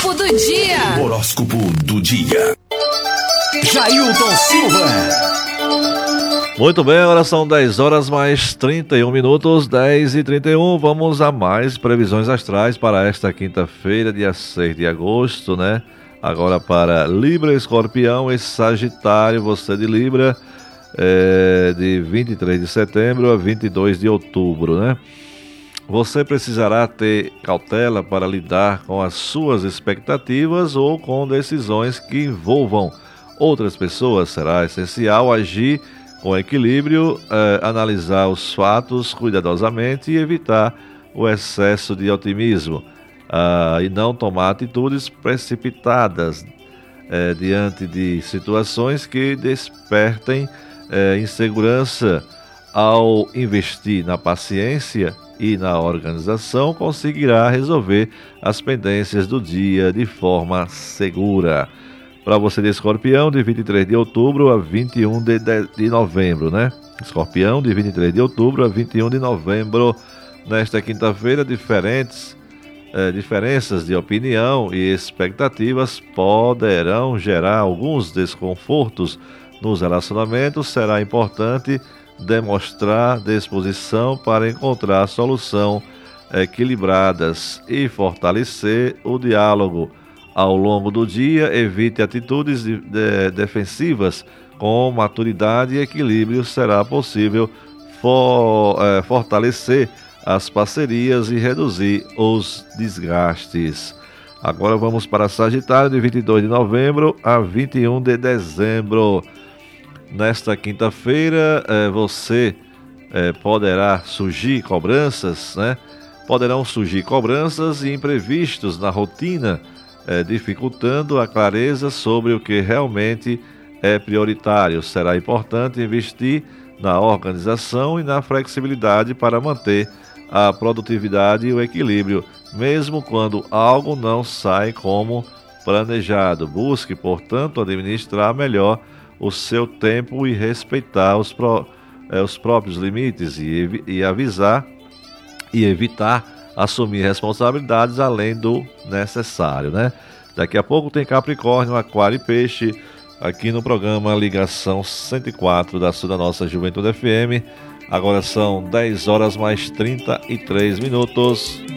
Horóscopo do dia. Horóscopo do dia. Jailton Silva. Muito bem, agora são 10 horas mais 31 minutos, 10h31. Vamos a mais previsões astrais para esta quinta-feira, dia 6 de agosto, né? Agora para Libra, Escorpião e Sagitário, você de Libra, de 23 de setembro a 22 de outubro, né? Você precisará ter cautela para lidar com as suas expectativas ou com decisões que envolvam outras pessoas. Será essencial agir com equilíbrio, analisar os fatos cuidadosamente e evitar o excesso de otimismo, e não tomar atitudes precipitadas diante de situações que despertem insegurança. Ao investir na paciência e na organização, conseguirá resolver as pendências do dia de forma segura. Para você de Escorpião, de 23 de outubro a 21 de novembro, né? Escorpião, de 23 de outubro a 21 de novembro. Nesta quinta-feira, diferenças de opinião e expectativas poderão gerar alguns desconfortos nos relacionamentos. Será importante demonstrar disposição para encontrar soluções equilibradas e fortalecer o diálogo. Ao longo do dia, evite atitudes defensivas. Com maturidade e equilíbrio, será possível fortalecer as parcerias e reduzir os desgastes. Agora vamos para Sagitário, de 22 de novembro a 21 de dezembro. Nesta quinta-feira, poderá surgir cobranças, né? Poderão surgir cobranças e imprevistos na rotina, dificultando a clareza sobre o que realmente é prioritário. Será importante investir na organização e na flexibilidade para manter a produtividade e o equilíbrio, mesmo quando algo não sai como planejado. Busque, portanto, administrar melhor o seu tempo e respeitar os próprios limites e avisar e evitar assumir responsabilidades além do necessário, né? Daqui a pouco tem Capricórnio, Aquário e Peixe aqui no programa Ligação 104 da nossa Juventude FM. Agora são 10 horas mais 33 minutos.